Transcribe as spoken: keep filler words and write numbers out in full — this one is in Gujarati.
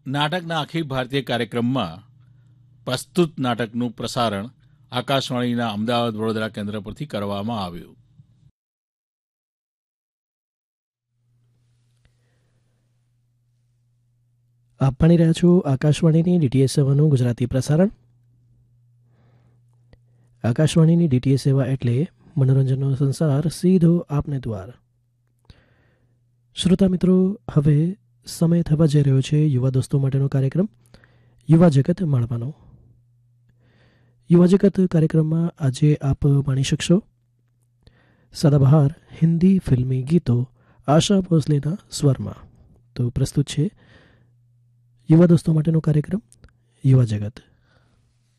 નાટકના અખિલ ભારતીય કાર્યક્રમમાં પ્રસ્તુત નાટકનું પ્રસારણ આકાશવાણીના અમદાવાદ વડોદરા કેન્દ્ર પરથી કરવામાં આવ્યું. આપ ભણી રહ્યા છો આકાશવાણીની ડીટીએસ સેવાનું ગુજરાતી પ્રસારણ. આકાશવાણીની ડીટીએસ સેવા એટલે મનોરંજનનો સંસાર સીધો આપને દ્વાર. શ્રોતા મિત્રો, હવે સમય થવા જઈ રહ્યો છે યુવા દોસ્તો માટેનો કાર્યક્રમ યુવા જગત માણવાનો. યુવા જગત કાર્યક્રમમાં આજે આપ માણી શકશો સદાબહાર હિન્દી ફિલ્મી ગીતો આશા ભોસલેના સ્વરમાં. તો પ્રસ્તુત છે યુવા દોસ્તો માટેનો કાર્યક્રમ યુવા જગત.